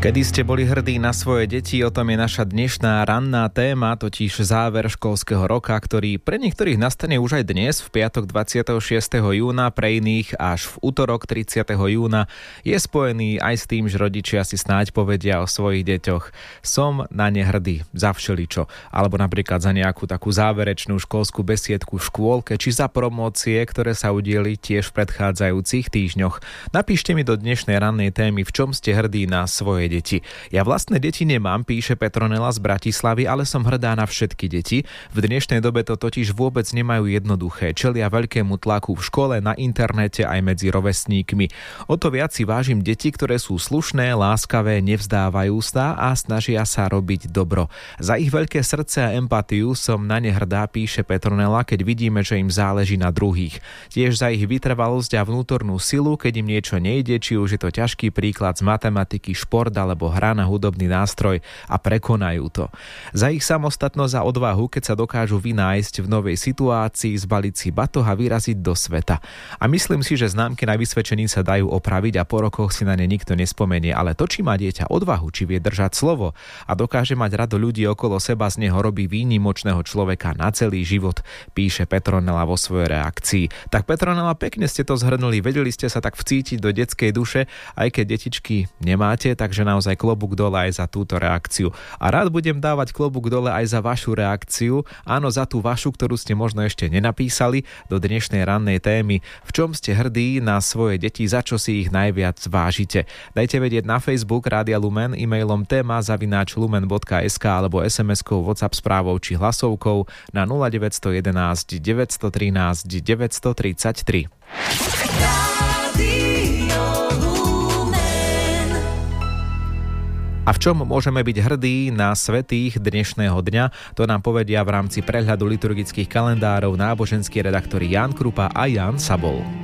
Kedy ste boli hrdí na svoje deti, o tom je naša dnešná ranná téma, totiž záver školského roka, ktorý pre niektorých nastane už aj dnes, v piatok 26. júna, pre iných až v utorok 30. júna, je spojený aj s tým, že rodičia si snáď povedia o svojich deťoch: som na ne hrdý za všeličo, alebo napríklad za nejakú takú záverečnú školskú besiedku v škôlke, či za promócie, ktoré sa udieli tiež v predchádzajúcich týždňoch. Napíšte mi do dnešnej rannej témy, v čom ste hrdí na svoje deti. Ja vlastné deti nemám, píše Petronela z Bratislavy, ale som hrdá na všetky deti. V dnešnej dobe to totiž vôbec nemajú jednoduché. Čelia veľkému tlaku v škole, na internete aj medzi rovesníkmi. O to viac si vážim deti, ktoré sú slušné, láskavé, nevzdávajú sa a snažia sa robiť dobro. Za ich veľké srdce a empatiu som na ne hrdá, píše Petronela, keď vidíme, že im záleží na druhých. Tiež za ich vytrvalosť a vnútornú silu, keď im niečo nejde, či už je to ťažký príklad z matematiky, šport alebo hra na hudobný nástroj, a prekonajú to. Za ich samostatnosť a odvahu, keď sa dokážu vynájsť v novej situácii, zbaliť si batoh a vyraziť do sveta. A myslím si, že známky na vysvedčení sa dajú opraviť a po rokoch si na ne nikto nespomenie, ale to, či má dieťa odvahu, či vie držať slovo a dokáže mať rado ľudí okolo seba, z neho robí výnimočného človeka na celý život, píše Petronela vo svojej reakcii. Tak Petronela, pekne ste to zhrnuli, vedeli ste sa tak vcítiť do detskej duše, aj keď detičky nemáte, takže naozaj klobúk dole aj za túto reakciu. A rád budem dávať klobúk dole aj za vašu reakciu, áno, za tú vašu, ktorú ste možno ešte nenapísali do dnešnej rannej témy. V čom ste hrdí na svoje deti, za čo si ich najviac vážite? Dajte vedieť na Facebook Rádia Lumen, e-mailom téma@lumen.sk alebo SMS-kou, WhatsApp správou či hlasovkou na 0911 913 933. A v čom môžeme byť hrdí na svätých dnešného dňa, to nám povedia v rámci prehľadu liturgických kalendárov náboženskí redaktori Ján Krupa a Ján Sabol.